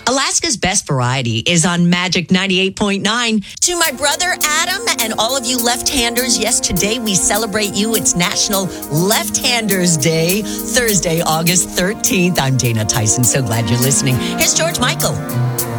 Alaska's Best Variety is on Magic 98.9. To my brother Adam and all of you left-handers, yes, today we celebrate you. It's National Left-Handers Day, Thursday, August 13th. I'm Dana Tyson. So glad you're listening. Here's George Michael.